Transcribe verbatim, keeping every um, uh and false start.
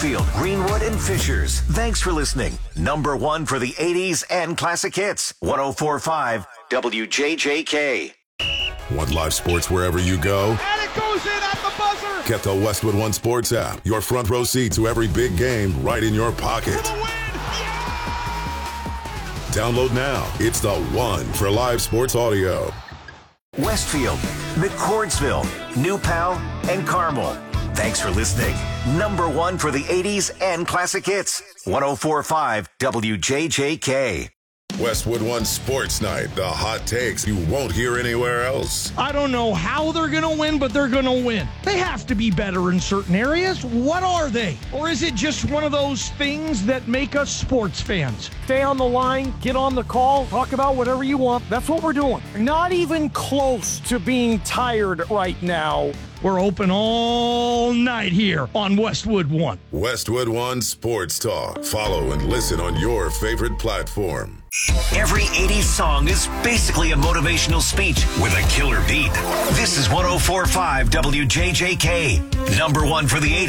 Springfield, Greenwood, and Fishers. Thanks for listening. Number one for the eighties and classic hits. one oh four point five W J J K. Want live sports wherever you go? And it goes in at the buzzer! Get the Westwood One Sports app. Your front row seat to every big game right in your pocket. For the win! Yeah! Download now. It's the one for live sports audio. Westfield, McCordsville, New Pal, and Carmel. Thanks for listening. Number one for the eighties and classic hits. one oh four point five W J J K. Westwood One Sports Night. The hot takes you won't hear anywhere else. I don't know how they're going to win, but they're going to win. They have to be better in certain areas. What are they? Or is it just one of those things that make us sports fans? Stay on the line, get on the call, talk about whatever you want. That's what we're doing. Not even close to being tired right now. We're open all night here on Westwood One. Westwood One Sports Talk. Follow and listen on your favorite platform. Every eighties song is basically a motivational speech with a killer beat. This is one oh four point five W J J K. Number one for the eighties.